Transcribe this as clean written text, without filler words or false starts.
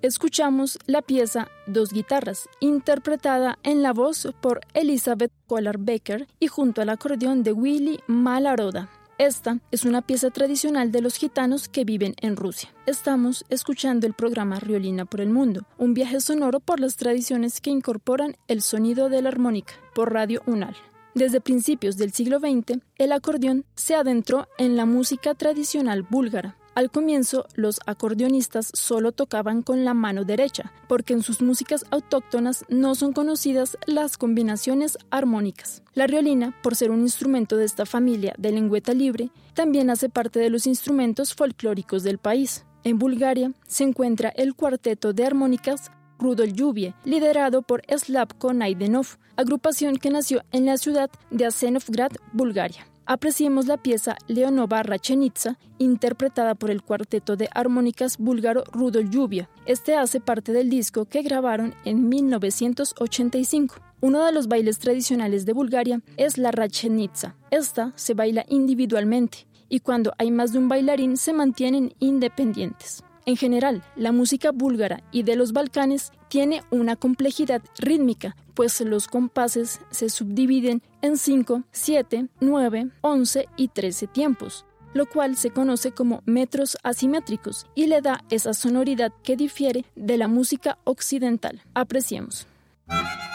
escuchamos la pieza Dos guitarras, interpretada en la voz por Elizabeth Collar-Becker y junto al acordeón de Willy Malaroda. Esta es una pieza tradicional de los gitanos que viven en Rusia. Estamos escuchando el programa Riolina por el Mundo, un viaje sonoro por las tradiciones que incorporan el sonido de la armónica, por Radio UNAL. Desde principios del siglo XX, el acordeón se adentró en la música tradicional búlgara. Al comienzo, los acordeonistas solo tocaban con la mano derecha, porque en sus músicas autóctonas no son conocidas las combinaciones armónicas. La riolina, por ser un instrumento de esta familia de lengüeta libre, también hace parte de los instrumentos folclóricos del país. En Bulgaria se encuentra el cuarteto de armónicas Rudol Lluvie, liderado por Slavko Naidenov, agrupación que nació en la ciudad de Asenovgrad, Bulgaria. Apreciemos la pieza Leonova Rachenitsa, interpretada por el cuarteto de armónicas búlgaro Rudol Lluvia. Este hace parte del disco que grabaron en 1985. Uno de los bailes tradicionales de Bulgaria es la Rachenitsa. Esta se baila individualmente y cuando hay más de un bailarín se mantienen independientes. En general, la música búlgara y de los Balcanes tiene una complejidad rítmica, pues los compases se subdividen en 5, 7, 9, 11 y 13 tiempos, lo cual se conoce como metros asimétricos y le da esa sonoridad que difiere de la música occidental. Apreciemos.